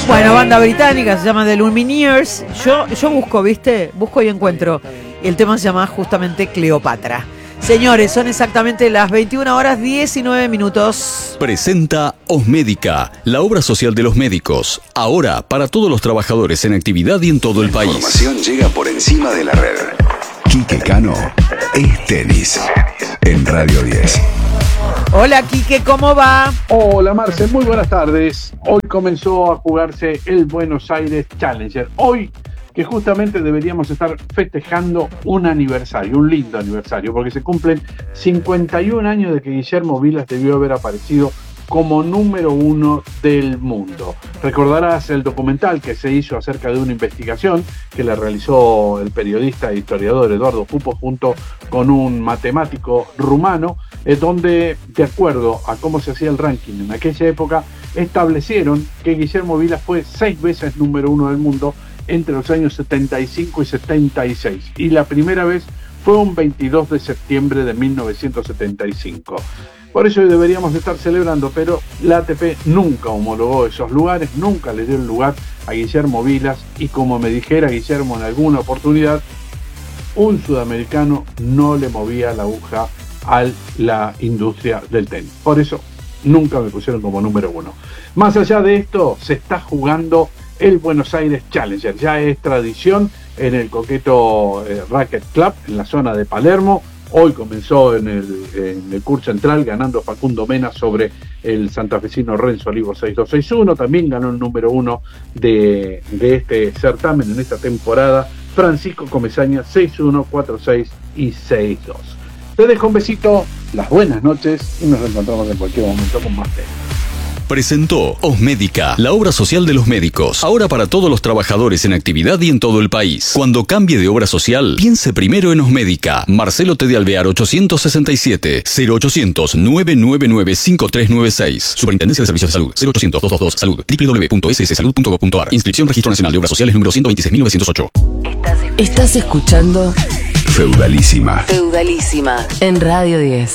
Bueno, banda británica, se llama The Lumineers. Yo busco, ¿viste? Busco y encuentro. Y el tema se llama justamente Cleopatra. Señores, son exactamente las 21 horas 19 minutos. Presenta Osmédica, la obra social de los médicos. Ahora, para todos los trabajadores en actividad y en todo el país. La información llega por encima de la red. Quique Cano es tenis en Radio 10. Hola, Quique, ¿cómo va? Hola, Marce, muy buenas tardes. Hoy comenzó a jugarse el Buenos Aires Challenger. Hoy, que justamente deberíamos estar festejando un aniversario, un lindo aniversario, porque se cumplen 51 años de que Guillermo Vilas debió haber aparecido como número 1 del mundo. Recordarás el documental que se hizo acerca de una investigación que la realizó el periodista e historiador Eduardo Pupo junto con un matemático rumano, donde, de acuerdo a cómo se hacía el ranking en aquella época, establecieron que Guillermo Vilas fue 6 veces número 1 del mundo entre los años 75 y 76. Y la primera vez fue un 22 de septiembre de 1975. Por eso hoy deberíamos estar celebrando, pero la ATP nunca homologó esos lugares, nunca le dio el lugar a Guillermo Vilas, y como me dijera Guillermo en alguna oportunidad, un sudamericano no le movía la aguja a la industria del tenis. Por eso nunca me pusieron como número 1. Más allá de esto, se está jugando el Buenos Aires Challenger. Ya es tradición en el Coqueto Racket Club, en la zona de Palermo. Hoy comenzó en el Court Central ganando Facundo Mena sobre el santafesino Renzo Olivo 6-2-6-1. También ganó el número 1 de este certamen en esta temporada, Francisco Comesaña, 6-1, 4-6 y 6-2. Te dejo un besito, las buenas noches y nos reencontramos en cualquier momento con más temas. Presentó Osmédica, la obra social de los médicos. Ahora para todos los trabajadores en actividad y en todo el país. Cuando cambie de obra social, piense primero en Osmédica. Marcelo T. de Alvear 867 0800 999 5396. Superintendencia de Servicios de Salud 0800 222 Salud. www.sssalud.gov.ar. Inscripción Registro Nacional de Obras Sociales número 126.908. Estás escuchando Feudalísima. Feudalísima en Radio 10.